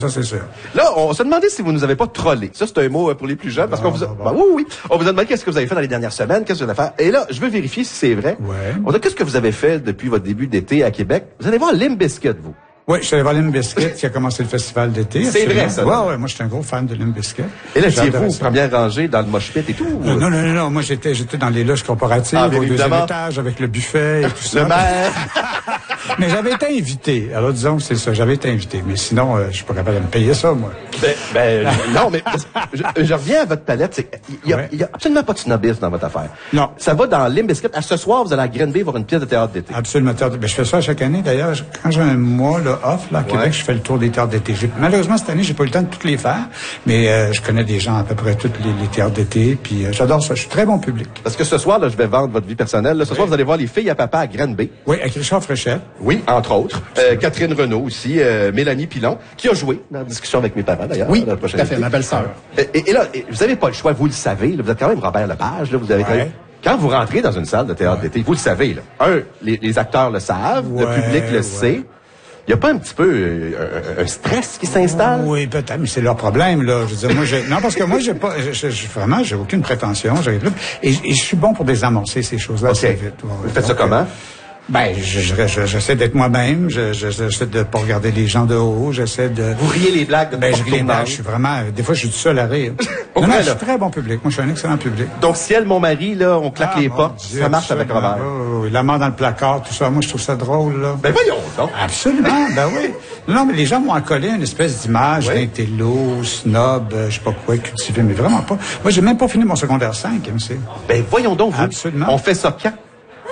Ça, c'est sûr. Là, on se demandait si vous nous avez pas trollé. Ça, c'est un mot pour les plus jeunes, parce qu'on vous a... Ben, oui. On vous a demandé qu'est-ce que vous avez fait dans les dernières semaines, qu'est-ce que vous avez fait. Et là, je veux vérifier si c'est vrai. Ouais. On a qu'est-ce que vous avez fait depuis votre début d'été à Québec. Vous allez voir Limp Bizkit, vous. Oui, je suis allé voir Limp Bizkit qui a commencé le festival d'été. C'est vrai, ça. Ouais, moi, j'étais un gros fan de Limp Bizkit. Et là, étiez-vous première rangée dans le mosh pit et tout? Non. Moi, j'étais dans les loges corporatives, au deuxième étage, avec le buffet et tout ça. Le maire. Mais j'avais été invité. Alors, disons que c'est ça. J'avais été invité. Mais sinon, je suis pas capable de me payer ça, moi. Non, mais je reviens à votre palette. Il y a absolument pas de snobisme dans votre affaire. Non. Ça va dans Limp Bizkit. À ce soir, vous allez à Granby voir une pièce de théâtre d'été. Absolument. Je fais ça chaque année. D'ailleurs, quand j'ai un mois off là, à Québec, je fais le tour des théâtres d'été. Malheureusement, cette année, j'ai pas eu le temps de toutes les faire. Mais je connais des gens à peu près tous les théâtres d'été. Puis j'adore ça. Je suis très bon public. Parce que ce soir, là, je vais vendre votre vie personnelle. Là, ce soir, vous allez voir Les filles à papa à Granby. Oui, avec Richard Fréchette. Oui, entre autres. Catherine Renaud aussi, Mélanie Pilon, qui a joué dans la discussion avec mes parents, d'ailleurs. Oui, tout à fait, ma belle-sœur. Et là, vous n'avez pas le choix, vous le savez. Là, vous êtes quand même Robert Lepage. Là, vous avez quand vous rentrez dans une salle de théâtre d'été, vous le savez. Là. Les acteurs le savent, le public le sait. Il n'y a pas un petit peu un stress qui s'installe? Oui, peut-être, mais c'est leur problème, là. Je veux dire, non, parce que moi, vraiment, j'ai aucune prétention. Et je suis bon pour désamorcer ces choses-là assez vite. Vous faites ça comment? Ben, j'essaie d'être moi-même, j'essaie de pas regarder les gens de haut, j'essaie de... Vous riez les blagues de je ris les blagues, je suis vraiment... Des fois, je suis tout seul à rire. Non, je suis très bon public. Moi, je suis un excellent public. Donc, Ciel, mon mari, là, on claque les portes, ça marche avec Robert. Oui, la mort dans le placard, tout ça, moi, je trouve ça drôle, là. Ben voyons donc. Absolument, ben oui. Non, mais les gens m'ont accolé une espèce d'image d'intello, snob, je sais pas quoi, cultivé, mais vraiment pas. Moi, j'ai même pas fini mon secondaire 5, MC. Ben voyons donc, vous. Absolument. On fait ça quand?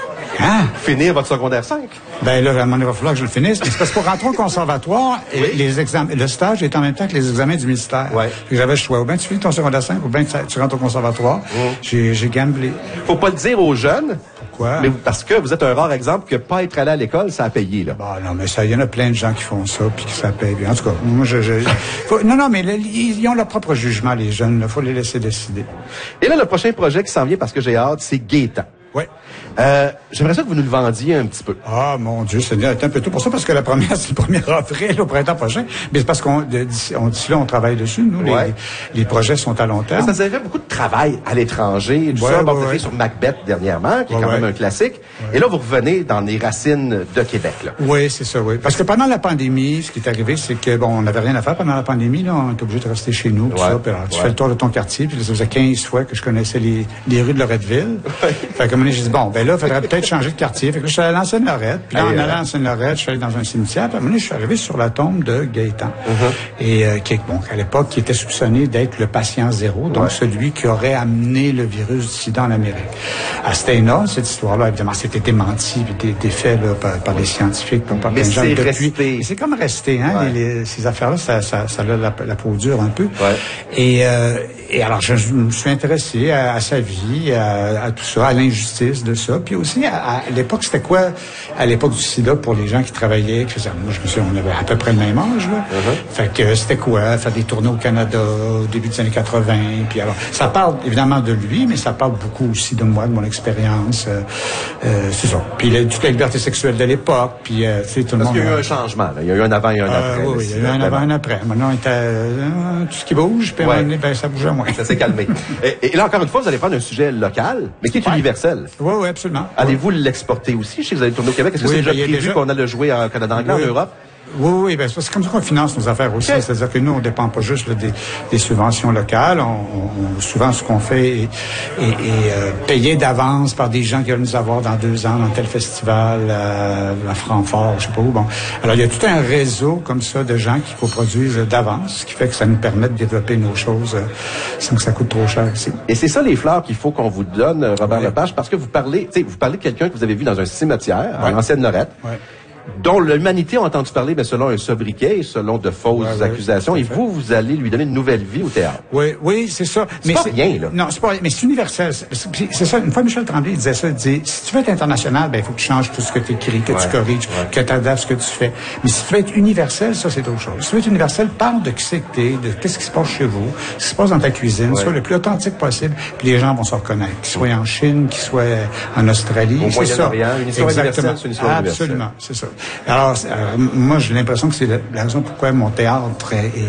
Finir votre secondaire 5? Ben là, il va falloir que je le finisse. Mais c'est parce que pour rentrer au conservatoire, les examens, le stage est en même temps que les examens du ministère. J'avais le choix. Ou bien tu finis ton secondaire 5, ou bien tu rentres au conservatoire. J'ai gamblé. Faut pas le dire aux jeunes. Pourquoi? Mais parce que vous êtes un rare exemple que pas être allé à l'école, ça a payé, là. Bah, non, mais ça, il y en a plein de gens qui font ça, puis que ça paye bien. En tout cas, moi, non, mais ils ont leur propre jugement, les jeunes. Il faut les laisser décider. Et là, le prochain projet qui s'en vient, parce que j'ai hâte, c'est Gaétan. Oui. J'aimerais ça que vous nous le vendiez un petit peu. Ah, mon Dieu, c'est un peu tôt pour ça, parce que la première, c'est le 1er avril, au printemps prochain. Mais c'est parce d'ici là, on travaille dessus. Nous, les projets sont à long terme. Mais ça fait beaucoup de travail à l'étranger. Tout ça, vous avez sur Macbeth dernièrement, qui est quand même un classique. Et là, vous revenez dans les racines de Québec, là. Oui, c'est ça, oui. Parce que pendant la pandémie, ce qui est arrivé, c'est que, on n'avait rien à faire pendant la pandémie, là. On était obligé de rester chez nous, tout ça. Puis alors, tu fais le tour de ton quartier, puis là, ça faisait 15 fois que je connaissais les rues de Loretteville. Fait que, j'ai dit, bon, ben là, il faudrait peut-être changer de quartier. Fait que je suis allé à l'Ancienne-Lorette. Puis là, en allant à l'Ancienne-Lorette, je suis allé dans un cimetière. Puis à un moment donné, je suis arrivé sur la tombe de Gaétan. Et à l'époque, qui était soupçonné d'être le patient zéro, donc celui qui aurait amené le virus du sida en Amérique. C'était énorme, cette histoire-là. Évidemment, c'était démenti, puis défait là, par les scientifiques, par plein de gens depuis. C'est comme resté, hein, ces affaires-là, ça a la peau dure un peu. Et alors, je me suis intéressé à sa vie, à tout ça, à l'injustice de ça. Puis aussi, à l'époque, c'était quoi, à l'époque du sida, pour les gens qui travaillaient, qui faisaient, moi, je me souviens, on avait à peu près le même âge, là. Fait que c'était quoi, faire des tournées au Canada au début des années 80. Puis alors, ça parle évidemment de lui, mais ça parle beaucoup aussi de moi, de mon expérience. C'est ça. Puis toute la liberté sexuelle de l'époque. Puis, tu sais, tout le monde. Parce qu'il y a eu un changement, là. Il y a eu un avant et un après. Oui, il y a eu un avant et un après. Maintenant, tout ce qui bouge, puis ça bougeait moins. Ça s'est calmé. Et là, encore une fois, vous allez prendre un sujet local, mais qui est universel. Oui, absolument. Allez-vous l'exporter aussi? Je sais que vous allez tourner au Québec. Est-ce que c'est déjà prévu qu'on a le jouer en Canada anglais, en Europe? Oui, c'est comme ça qu'on finance nos affaires aussi. C'est-à-dire que nous, on dépend pas juste là, des subventions locales. Souvent, ce qu'on fait est payé d'avance par des gens qui veulent nous avoir dans 2 ans dans tel festival à Francfort, je sais pas où. Bon, alors il y a tout un réseau comme ça de gens qui coproduisent d'avance, ce qui fait que ça nous permet de développer nos choses sans que ça coûte trop cher ici. Et c'est ça les fleurs qu'il faut qu'on vous donne, Robert Lepage, parce que vous parlez de quelqu'un que vous avez vu dans un cimetière en Ancienne-Lorette. Dont l'humanité a entendu parler, mais selon un sobriquet, selon de fausses accusations, et vous allez lui donner une nouvelle vie au théâtre. Oui, c'est ça. C'est pas rien, là. Non, c'est pas rien, mais c'est universel. C'est ça. Une fois, Michel Tremblay disait ça, il disait, si tu veux être international, il faut que tu changes tout ce que tu écris, que tu corriges, que tu adaptes ce que tu fais. Mais si tu veux être universel, ça, c'est autre chose. Si tu veux être universel, parle de qui c'est que t'es, de qu'est-ce qui se passe chez vous, ce qui se passe dans ta cuisine, sois le plus authentique possible, puis les gens vont se reconnaître. Qu'ils soient en Chine, qu'ils soient en Australie, au Moyen-Orient, une histoire universelle, c'est une histoire universelle. Absolument, c'est ça. Alors, moi, j'ai l'impression que c'est la raison pourquoi mon théâtre est